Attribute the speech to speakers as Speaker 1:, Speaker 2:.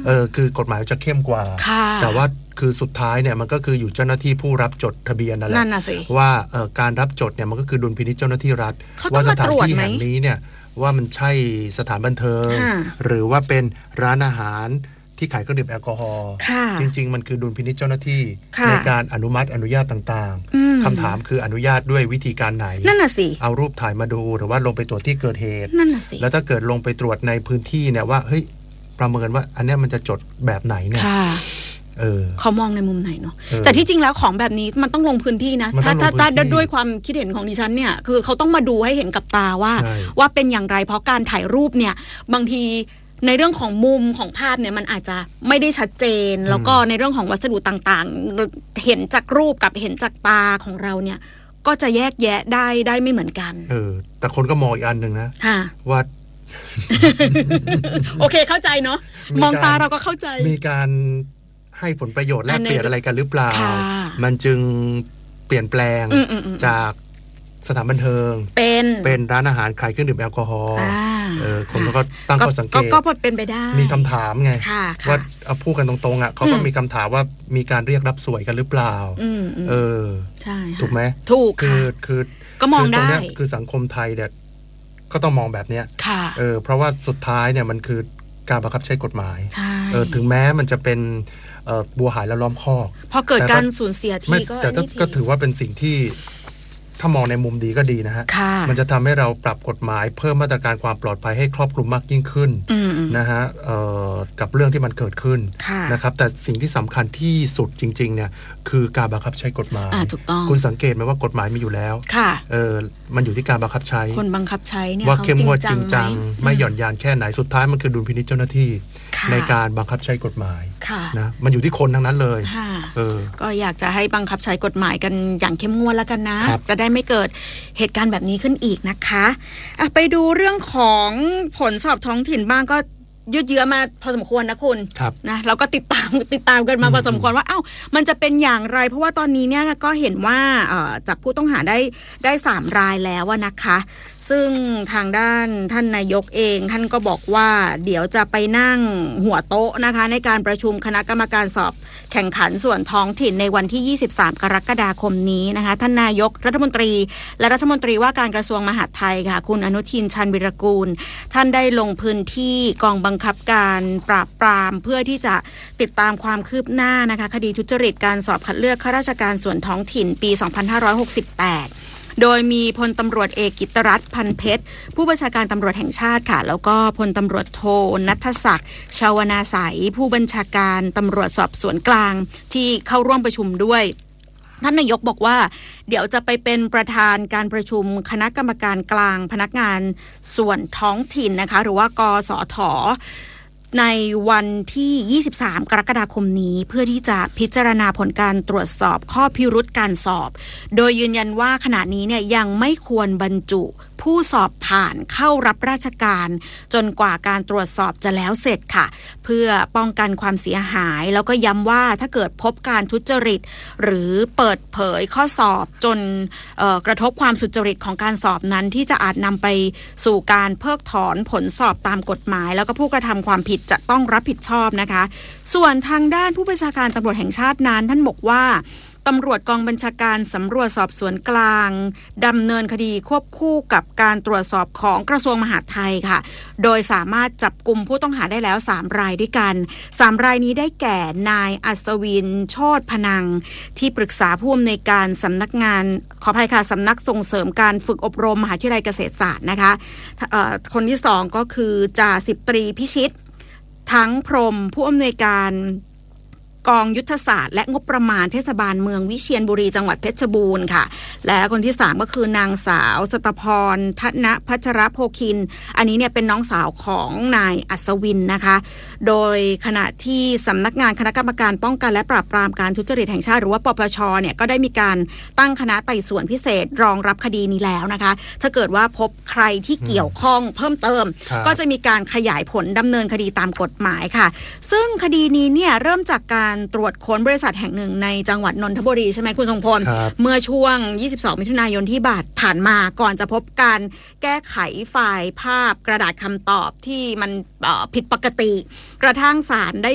Speaker 1: คือกฎหมายจะเข้มกว่าแต่ว่าคือสุดท้ายเนี่ยมันก็คืออยู่เจ้าหน้าที่ผู้รับจดทะเบียนนั่นแหละว่าการรับจดเนี่ยมันก็คือดุลพินิจเจ้าหน้าที่รัฐว่าสถานที่แห่งนี้เนี่ยว่ามันใช่สถานบันเทิงหรือว่าเป็นร้านอาหารที่ขายเครื่องดื่มแอลกอฮอล์จริงๆมันคือดุลพินิจเจ้าหน้าที่ในการอนุญาตต่างๆคำถามคืออนุญาตด้วยวิธีการไหน
Speaker 2: นั่นน่ะสิ
Speaker 1: เอารูปถ่ายมาดูหรือว่าลงไปตรวจที่เกิดเหตุ
Speaker 2: นั่นน่ะสิ
Speaker 1: แล้วถ้าเกิดลงไปตรวจในพื้นที่เนี่ยว่าเฮ้ยประเมินว่าอันนี้มันจะจดแบบไหนเนี่ย
Speaker 2: เขามองในมุมไหนเนาะแต่ที่จริงแล้วของแบบนี้มันต้องลงพื้นที่นะถ้าด้วยความคิดเห็นของดิฉันเนี่ยคือเขาต้องมาดูให้เห็นกับตาว่าเป็นอย่างไรเพราะการถ่ายรูปเนี่ยบางทีในเรื่องของมุมของภาพเนี่ยมันอาจจะไม่ได้ชัดเจนแล้วก็ในเรื่องของวัสดุต่างๆเห็นจากรูปกับเห็นจากตาของเราเนี่ยก็จะแยกแยะได้ไม่เหมือนกัน
Speaker 1: แต่คนก็มองอีกอันนึงนะว่า
Speaker 2: โอเคเข้าใจเนาะมองตาเราก็เข้าใจ
Speaker 1: มีการให้ผลประโยชน์แลกเปลี่ยนอะไรกันหรือเปล่ามันจึงเปลี่ยนแปลงจากสถานบันเทิงเป็นร้านอาหารขายเครื่องดื่มแอลกอฮอล์คนก็ตั้งข้อสังเกต
Speaker 2: ก็เป็นไปได้
Speaker 1: มีคำถามไงว่าพูดกันตรงๆอ่ะเขาก็มีคำถามว่ามีการเรียกรับสวยกันหรือเปล่า
Speaker 2: ใช่
Speaker 1: ถูกไหม
Speaker 2: ถูก
Speaker 1: คือ
Speaker 2: ก็มองได้
Speaker 1: คือสังคมไทยเนี่ยก็ต้องมองแบบเนี้ยเพราะว่าสุดท้ายเนี่ยมันคือการบังคับใช้กฎหมายถึงแม้มันจะเป็นบัวหายแล้วล้อมคอก
Speaker 2: พอเกิดการสูญเสียที
Speaker 1: ก็ถือว่าเป็นสิ่งที่ถ้ามองในมุมดีก็ดีนะฮะมันจะทำให้เราปรับกฎหมายเพิ่มมาตรการความปลอดภัยให้ครอบคลุมมากยิ่งขึ้นนะฮะกับเรื่องที่มันเกิดขึ้นนะครับแต่สิ่งที่สำคัญที่สุดจริงๆเนี่ยคือการบังคับใช้กฎหมาย
Speaker 2: ถูกต้อง
Speaker 1: คุณสังเกตไหมว่ากฎหมายมีอยู่แล้วมันอยู่ที่การบังคับใช้
Speaker 2: คนบังคับใช้เนี่ย
Speaker 1: ว่าเข้มงวดจริงจังไม่หย่อนยานแค่ไหนสุดท้ายมันคือดุลพินิจเจ้าหน้าที่ในการบังคับใช้กฎหมายนะมันอยู่ที่คนทั้งนั้นเลย
Speaker 2: ก็อยากจะให้บังคับใช้กฎหมายกันอย่างเข้มงวดแล้วกันนะจะได้ไม่เกิดเหตุการณ์แบบนี้ขึ้นอีกนะคะไปดูเรื่องของผลสอบท้องถิ่นบ้างก็ยืดเยื้อมาพอสมควรนะคุณนะเราก็ติดตามกันมาพอสมควรว่ามันจะเป็นอย่างไรเพราะว่าตอนนี้เนี่ยก็เห็นว่าจับผู้ต้องหาได้3 รายแล้วนะคะซึ่งทางด้านท่านนายกเองท่านก็บอกว่าเดี๋ยวจะไปนั่งหัวโต๊ะนะคะในการประชุมคณะกรรมการสอบแข่งขันส่วนท้องถิ่นในวันที่23 กรกฎาคมนี้นะคะท่านนายกรัฐมนตรีและรัฐมนตรีว่าการกระทรวงมหาดไทยค่ะคุณอนุทินชาญวิรากูลท่านได้ลงพื้นที่กองบังคับการปราบปรามเพื่อที่จะติดตามความคืบหน้านะคะคดีทุจริตการสอบคัดเลือกข้าราชการส่วนท้องถิ่นปี 2568โดยมีพลตำรวจเอกกิตติรัตน์พันเพชรผู้บัญชาการตำรวจแห่งชาติค่ะแล้วก็พลตำรวจโทณัฐศักดิ์ชาวนาใสผู้บัญชาการตำรวจสอบสวนกลางที่เข้าร่วมประชุมด้วยท่านนายกบอกว่าเดี๋ยวจะไปเป็นประธานการประชุมคณะกรรมการกลางพนักงานส่วนท้องถิ่นนะคะหรือว่ากสท.ในวันที่23 กรกฎาคมนี้เพื่อที่จะพิจารณาผลการตรวจสอบข้อพิรุธการสอบโดยยืนยันว่าขณะนี้เนี่ยยังไม่ควรบรรจุผู้สอบผ่านเข้ารับราชการจนกว่าการตรวจสอบจะแล้วเสร็จค่ะเพื่อป้องกันความเสียหายแล้วก็ย้ำว่าถ้าเกิดพบการทุจริตหรือเปิดเผยข้อสอบจนกระทบความสุจริตของการสอบนั้นที่จะอาจนำไปสู่การเพิกถอนผลสอบตามกฎหมายแล้วก็ผู้กระทำความผิดจะต้องรับผิดชอบนะคะส่วนทางด้านผู้บัญชาการตำรวจแห่งชาตินั้นท่านบอกว่าตำรวจกองบัญชาการสำรวจสอบสวนกลางดำเนินคดีควบคู่กับการตรวจสอบของกระทรวงมหาดไทยค่ะโดยสามารถจับกุมผู้ต้องหาได้แล้ว3 รายด้วยกัน3 รายนี้ได้แก่นายอัศวินโชติพนังที่ปรึกษาผู้อำนวยการสำนักงานขออภัยค่ะสำนักส่งเสริมการฝึกอบรมมหาวิทยาลัยเกษตรศาสตร์นะคะคนที่2ก็คือจ่าสิบตรีพิชิตทั้งพรหมผู้อำนวยการกองยุทธศาสตร์และงบประมาณเทศบาลเมืองวิเชียรบุรีจังหวัดเพชรบูรณ์ค่ะและคนที่3ก็คือนางสาวสตพรธนพัชรโภคินอันนี้เนี่ยเป็นน้องสาวของนายอัศวินนะคะโดยขณะที่สำนักงานคณะกรรมการป้องกันและปราบปรามการทุจริตแห่งชาติหรือว่าปปชเนี่ยก็ได้มีการตั้งคณะไต่สวนพิเศษรองรับคดีนี้แล้วนะคะถ้าเกิดว่าพบใครที่เกี่ยวข้องเพิ่มเติมก็จะมีการขยายผลดำเนินคดีตามกฎหมายค่ะซึ่งคดีนี้เนี่ยเริ่มจากการตรวจค้นบริษัทแห่งหนึ่งในจังหวัดนนทบุรีใช่ไหมคุณทรงพลเมื่อช่วง22 มิถุนายนที่ผ่านมาก่อนจะพบการแก้ไขไฟล์ภาพกระดาษคำตอบที่มันผิดปกติกระทั่งศาลได้